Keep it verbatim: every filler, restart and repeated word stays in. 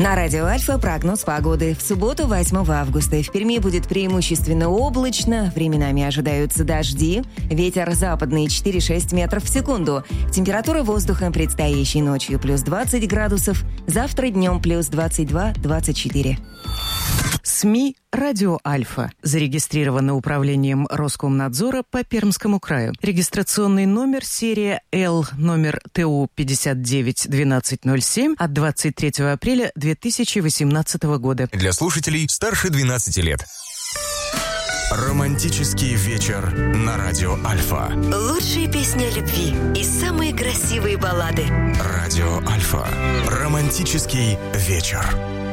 На радио Альфа прогноз погоды. В субботу, восьмого августа, в Перми будет преимущественно облачно, временами ожидаются дожди, ветер западный четыре-шесть метров в секунду. Температура воздуха предстоящей ночью плюс двадцать градусов, завтра днем плюс двадцать два - двадцать четыре. СМИ «Радио Альфа». Зарегистрировано управлением Роскомнадзора по Пермскому краю. Регистрационный номер серия Л, номер ТУ пятьдесят девять двенадцать ноль семь от двадцать третьего апреля две тысячи восемнадцатого года. Для слушателей старше двенадцати лет. Романтический вечер на радио Альфа. Лучшие песни о любви и самые красивые баллады. Радио Альфа. Романтический вечер.